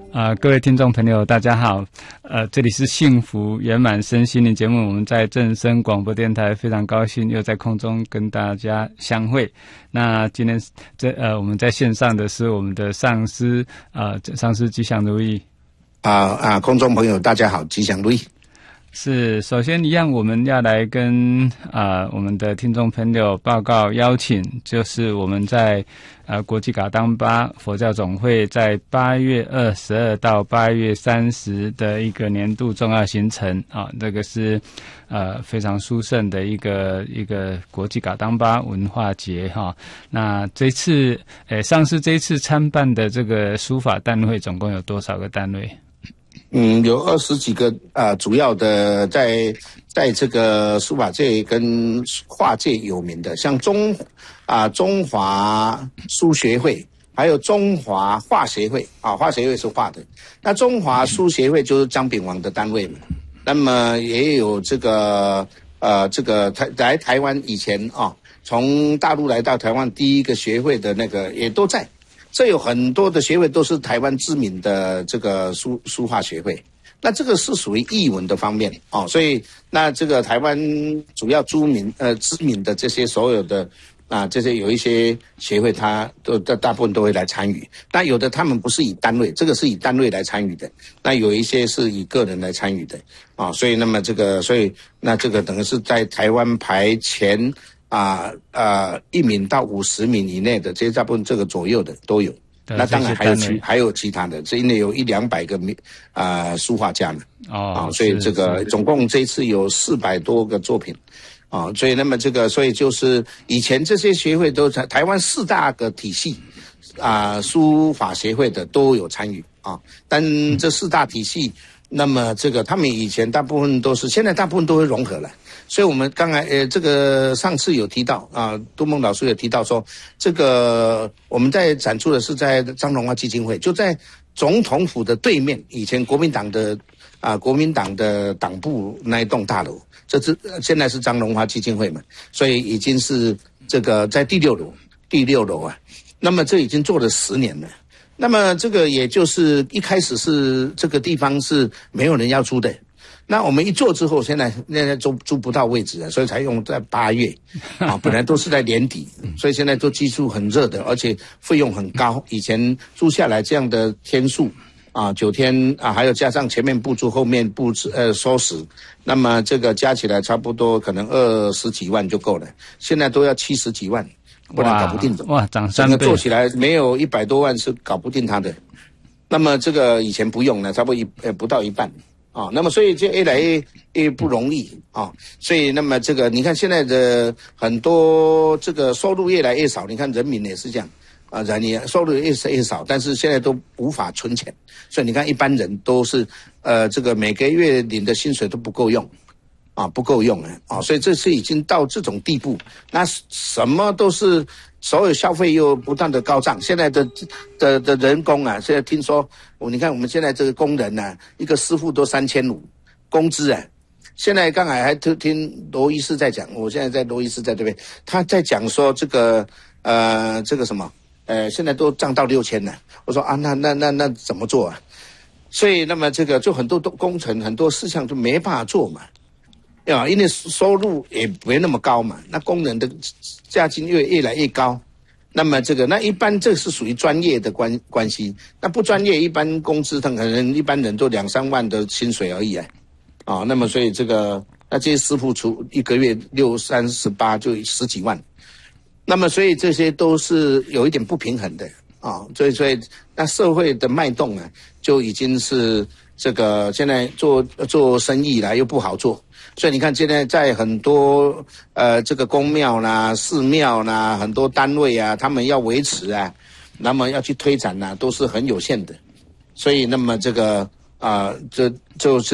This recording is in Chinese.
各位听众朋友，大家好。这里是幸福圆满身心灵节目，我们在正声广播电台非常高兴又在空中跟大家相会。那今天我们在线上的是我们的上师上师吉祥如意。 空中朋友大家好，吉祥如意。 是，首先一样，我们要来跟我们的听众朋友报告邀请，就是我们在国际噶当巴佛教总会在8月22到8月30的一个年度重要行程这个是非常殊胜的一个国际噶当巴文化节那这次上次这一次参办的这个书法单位总共有多少个单位？ 有20几个主要的在这个书法界跟画界有名的，像中华书学会，还有中华画协会画协会是画的，那中华书协会就是张炳煌的单位嘛。那么也有这个来台湾以前从大陆来到台湾第一个学会的那个也都在。这有很多的学会都是台湾知名的这个书画学会，那这个是属于艺文的方面所以那这个台湾主要知名的这些所有的这些有一些协会，它大部分都会来参与。那有的他们不是以单位，这个是以单位来参与的，那有一些是以个人来参与的所以那么所以那这个等于是在台湾排前1名到50名以内的，这些大部分这个左右的都有。那当然还有其他的，这因为有100-200个书画家呢所以这个总共这一次有400多个作品所以那么所以就是以前这些协会都在台湾4大个体系书法协会的都有参与但这4大体系，那么他们以前大部分都是，现在大部分都会融合了。所以我们刚才这个上次有提到杜梦老师有提到说，这个我们在展出的是在张荣华基金会，就在总统府的对面，以前国民党的党部那一栋大楼，现在是张荣华基金会嘛，所以已经是这个在第六楼那么这已经做了10年了。那么这个也就是一开始是这个地方是没有人要租的。那我们一做之后，现在租不到位置了，所以才用在8月本来都是在年底，所以现在都基数很热的，而且费用很高。以前租下来这样的天数9天还有加上前面布置后面布置收拾，那么这个加起来差不多可能20几万就够了，现在都要70几万，不然搞不定的。 哇，涨3倍， 做起来没有100多万是搞不定它的。那么这个以前不用了，差不多不到一半那么所以就越来越不容易所以那么这个你看现在的很多这个收入越来越少，你看人民也是这样你收入越少，但是现在都无法存钱，所以你看一般人都是这个每个月领的薪水都不够用所以这次已经到这种地步，那什么都是所有消费又不断的高涨，现在的人工现在听说你看我们现在这个工人一个师傅都3500工资现在刚才还听罗医师在讲，我现在在罗医师在这边，他在讲说这个这个什么现在都涨到6000了。我说那怎么做所以那么这个就很多工程很多事项就没办法做嘛因为收入也没那么高嘛，那工人的价金越来越高，那么那一般这是属于专业的关系，那不专业一般工资可能一般人都2-3万的薪水而已那么所以那这些师傅一个月6-3-18就10几万，那么所以这些都是有一点不平衡的所以那社会的脉动就已经是这个现在做生意又不好做，所以你看现在在很多这个公庙啦、寺庙啦，很多单位他们要维持那么要去推展都是很有限的，所以那么这个就是